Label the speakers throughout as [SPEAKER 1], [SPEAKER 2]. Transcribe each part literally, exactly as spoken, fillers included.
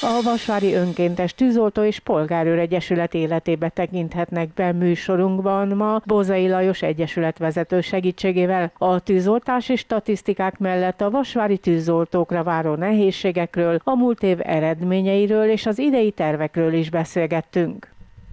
[SPEAKER 1] A Vasvári Önkéntes Tűzoltó és Polgárőr Egyesület életébe tekinthetnek be műsorunkban ma Bózai Lajos egyesület vezető segítségével. A tűzoltási statisztikák mellett a vasvári tűzoltókra váró nehézségekről, a múlt év eredményeiről és az idei tervekről is beszélgettünk.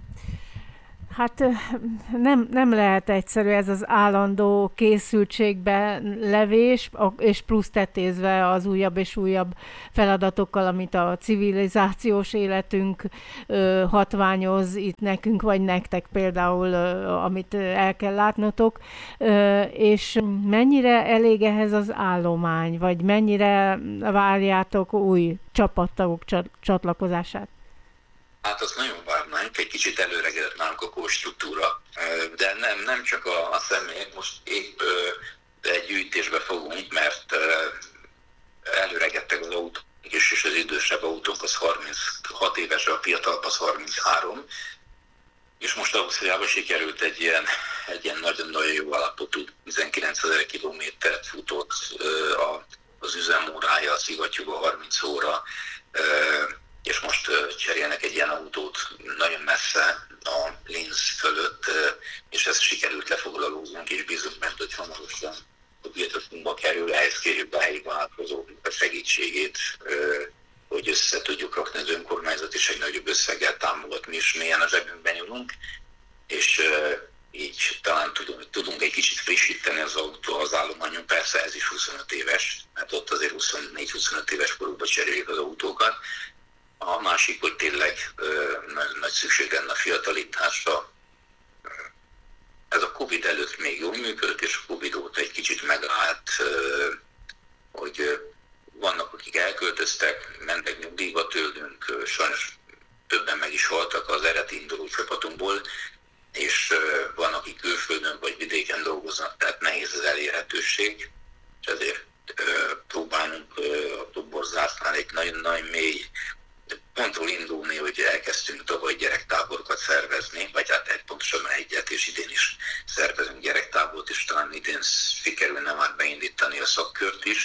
[SPEAKER 1] Hát nem, nem lehet egyszerű ez az állandó készültségbe levés, és plusz tetézve az újabb és újabb feladatokkal, amit a civilizációs életünk hatványoz itt nekünk, vagy nektek például, amit el kell látnotok. És mennyire elég ehhez az állomány, vagy mennyire várjátok új csapattagok csatlakozását?
[SPEAKER 2] Hát azt nagyon várnánk, egy kicsit előregedett nálunk a kórstruktúra, de nem, nem csak a, a személyek, most épp egy gyűjtésbe fogunk, mert előregedtek az autók, és, és az idősebb autók az harminchat éves, a fiatalabb az harminchárom, és most Ausztriában sikerült egy ilyen, egy ilyen nagyon-nagyon jó állapotú tizenkilencezer kilométert futott az üzemórája, a szivattyúba harminc óra, és most cserélnek egy ilyen autót nagyon messze a Linz fölött, és ezt sikerült lefoglalóznunk, és bízunk, mert hogy hamarosan a birtokunkba kerül, ehhez kérjük be a helyi vállalkozóknak a segítségét, hogy össze tudjuk rakni az önkormányzat, és egy nagyobb összeggel támogatni, és mélyen a zsebünkben nyúlunk, és így talán tudunk, tudunk egy kicsit frissíteni az autó az állományon, persze ez is huszonöt éves, mert ott azért huszonnégy-huszonöt éves korukban cserélik az autókat. A másik, hogy tényleg nagyon nagy szükség lenne a fiatalításra. Ez a Covid előtt még jól működött, és a Covid óta egy kicsit megállt, hogy vannak, akik elköltöztek, mentek nyugdíjba tőlünk, sajnos többen meg is haltak az eredeti induló csapatunkból, és van, akik külföldön vagy vidéken dolgoznak, tehát nehéz az elérhetőség, és ezért próbálunk a toborzászlán egy nagyon-nagyon mély pontról indulni, hogy elkezdtünk tavaly gyerektáborokat szervezni, vagy hát egy pontosabban egyet, és idén is szervezünk gyerektábort, és talán idén sikerülne már beindítani a szakkört is.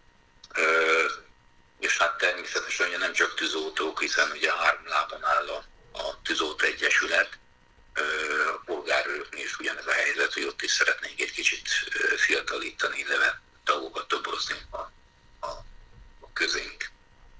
[SPEAKER 2] És hát természetesen ugye nem csak tűzoltók, hiszen ugye három lábon áll a, a Tűzoltó Egyesület, a polgárőröknél is ugyanez a helyzet, hogy ott is szeretnénk egy kicsit fiatalítani, illetve tagokat toborozni a, a, a közénk.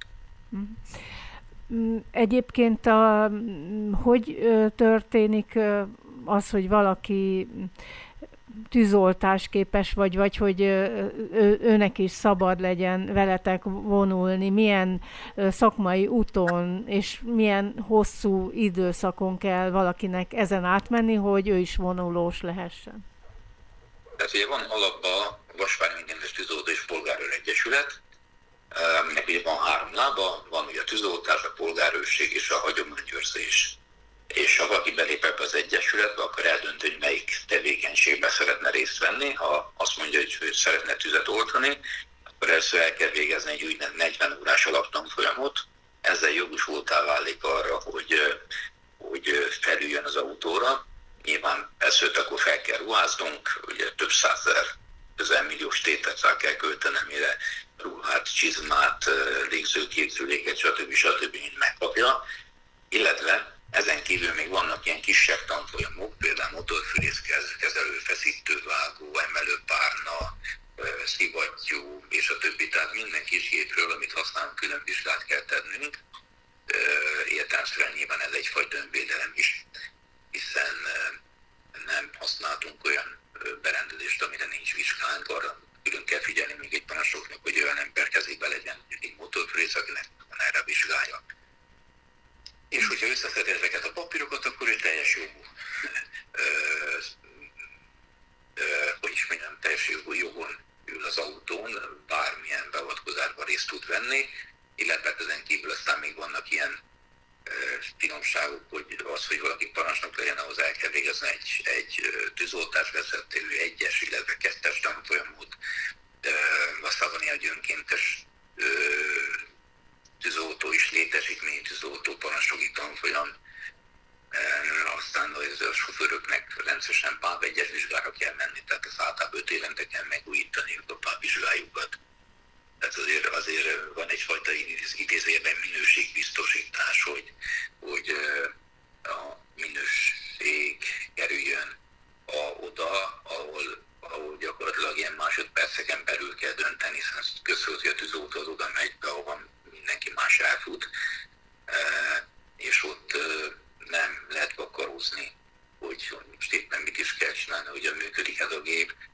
[SPEAKER 1] Egyébként a, hogy történik az, hogy valaki tűzoltásképes vagy, vagy hogy őnek is szabad legyen veletek vonulni, milyen szakmai úton és milyen hosszú időszakon kell valakinek ezen átmenni, hogy ő is vonulós lehessen?
[SPEAKER 2] Tehát ugye van alapban a Vasvári Önkéntes Tűzoltó és Polgárőr Egyesület, aminek ugye van három lába, van ugye a tűzoltás, a polgárőrség és a hagyományőrzés. És ha valaki belép ebbe az egyesületbe, akkor eldönt, hogy melyik tevékenységben szeretne részt venni. Ha azt mondja, hogy szeretne tüzet oltani, akkor először el kell végezni egy úgynevezett negyven órás alaptanfolyamot. Ezzel jogosultá válik arra, hogy, hogy felüljön az autóra. Nyilván ezt akkor fel kell ruháznunk, ugye több százezer, közel milliós tétet rá kell költenem, mire ruhát, csizmát, légzőképzőléket, stb. stb. Mind megkapja. Illetve ezen kívül még vannak ilyen kisebb tanfolyamok, például motorfűrészkezelő, feszítővágó, emelőpárna, szivattyú és a többi. Tehát minden kis gépről, amit használunk, külön vizsgát kell tennünk. Értelemszerűen nyilván ez egyfajta önvédelem is, hiszen nem használtunk olyan berendezést, amire nincs vizsgánk, arra külön kell figyelni még egy parancsnoknak, hogy olyan ember kezébe legyen egy motorfűrész, akinek van erre vizsgálja. És hogyha összeszed ezeket a papírokat, akkor ő teljes jogú, ö, ö, hogy is mondjam, teljes jogú jogon ül az autón, bármilyen beavatkozásban részt tud venni, illetve ezen kívül aztán még vannak ilyen ö, finomságok, hogy az, hogy valaki parancsnok legyen, ahhoz el kell végezni egy, egy tűzoltásvezető, egyes, illetve kettes tanfolyamot, aztán van ilyen, hogy önkéntes ö, tűzoltó is, létesítményi tűzoltó, parancsnoki tanfolyam, e, aztán a sofőröknek rendszeresen páp egyes vizsgára kell menni, tehát ez általában öt évente kell megújítani a páp vizsgájukat. Tehát azért, azért van egyfajta idézőjelben minőségbiztosítás gép,